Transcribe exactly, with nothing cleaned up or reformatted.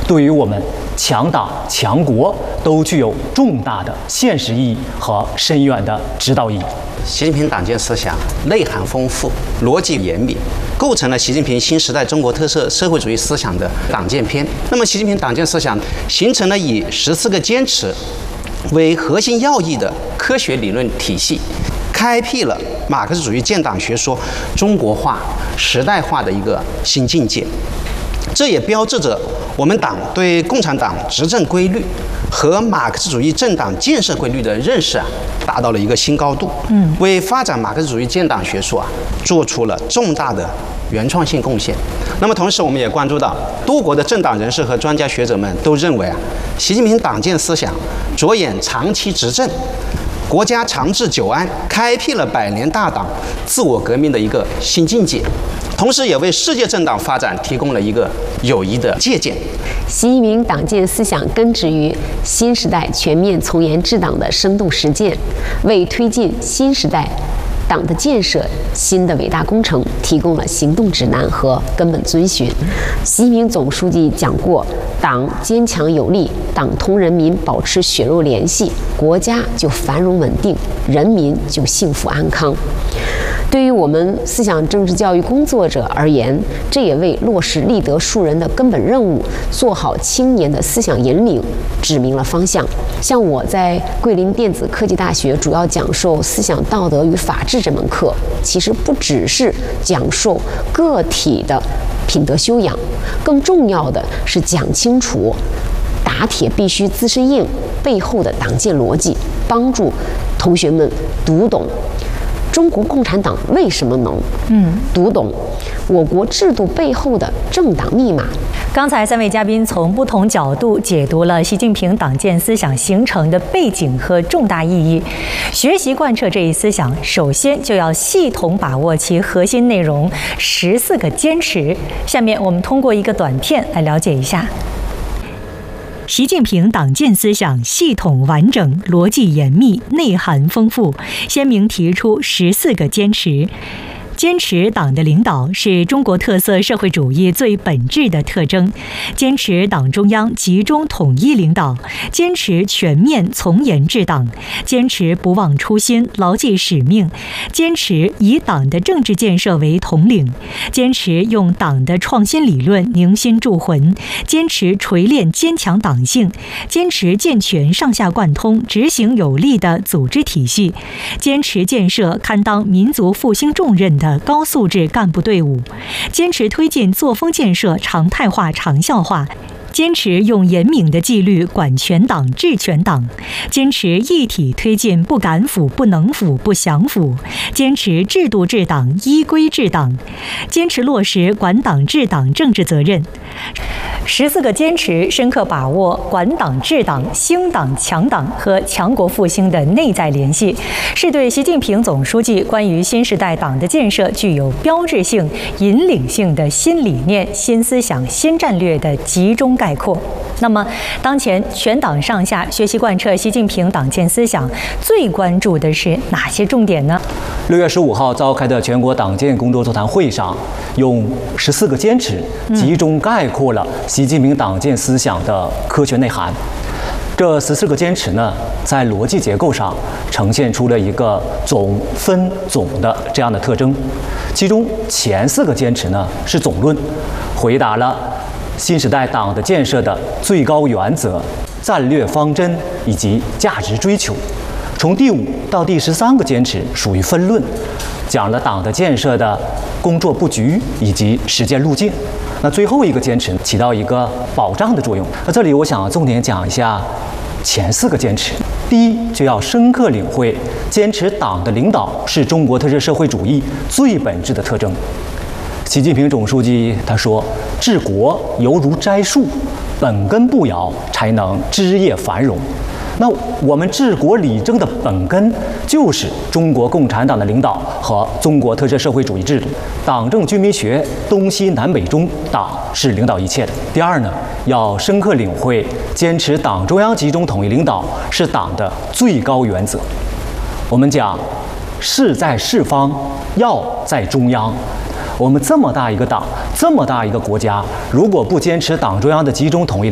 对于我们强党强国都具有重大的现实意义和深远的指导意义。 习近平党建思想内涵丰富，逻辑严密，构成了习近平新时代中国特色社会主义思想的党建篇。那么，习近平党建思想形成了以十四个坚持为核心要义的科学理论体系，开辟了马克思主义建党学说中国化、时代化的一个新境界。这也标志着我们党对共产党执政规律和马克思主义政党建设规律的认识啊，达到了一个新高度。嗯，为发展马克思主义建党学说啊，做出了重大的原创性贡献。那么，同时我们也关注到，多国的政党人士和专家学者们都认为啊，习近平党建思想着眼长期执政、国家长治久安，开辟了百年大党自我革命的一个新境界。同时也为世界政党发展提供了一个有益的借鉴。 习近平党建思想根植于新时代全面从严治党的生动实践，为推进新时代党的建设新的伟大工程提供了行动指南和根本遵循。习近平总书记讲过，党坚强有力，党同人民保持血肉联系，国家就繁荣稳定，人民就幸福安康。对于我们思想政治教育工作者而言，这也为落实立德树人的根本任务，做好青年的思想引领指明了方向。像我在桂林电子科技大学主要讲授思想道德与法治这门课，其实不只是讲授个体的品德修养，更重要的是讲清楚打铁必须自身硬背后的党建逻辑，帮助同学们读懂中国共产党为什么能，嗯，读懂我国制度背后的政党密码。 刚才三位嘉宾从不同角度解读了习近平党建思想形成的背景和重大意义。学习贯彻这一思想，首先就要系统把握其核心内容十四个坚持。下面我们通过一个短片来了解一下。习近平党建思想系统完整、逻辑严密、内涵丰富，鲜明提出十四个坚持。坚持党的领导是中国特色社会主义最本质的特征，坚持党中央集中统一领导，坚持全面从严治党，坚持不忘初心、牢记使命，坚持以党的政治建设为统领，坚持用党的创新理论凝心铸魂，坚持锤炼坚强党性，坚持健全上下贯通、执行有力的组织体系，坚持建设堪当民族复兴重任的的高素质干部队伍，坚持推进作风建设常态化、长效化，坚持用严明的纪律管全党、治全党，坚持一体推进不敢腐、不能腐、不想腐，坚持制度治党、依规治党，坚持落实管党治党政治责任。十四个坚持深刻把握管党治党、兴党强党和强国复兴的内在联系，是对习近平总书记关于新时代党的建设具有标志性、引领性的新理念、新思想、新战略的集中概括。那么，当前全党上下学习贯彻习近平党建思想，最关注的是哪些重点呢？ 六月十五号召开的全国党建工作座谈会上，用十四个坚持集中概括了习近平党建思想的科学内涵。这十四个坚持呢，在逻辑结构上呈现出了一个总分总的这样的特征。其中前四个坚持呢是总论，回答了新时代党的建设的最高原则、战略方针以及价值追求。从第五到第十三个坚持属于分论，讲了党的建设的工作布局以及实践路径。那最后一个坚持起到一个保障的作用。那这里我想重点讲一下前四个坚持。第一，就要深刻领会坚持党的领导是中国特色社会主义最本质的特征。习近平总书记他说，治国犹如栽树，本根不摇，才能枝叶繁荣。那我们治国理政的本根就是中国共产党的领导和中国特色社会主义制度。党政军民学东西南北中，党是领导一切的。第二呢，要深刻领会坚持党中央集中统一领导是党的最高原则。我们讲势在四方，要在中央。我们这么大一个党，这么大一个国家，如果不坚持党中央的集中统一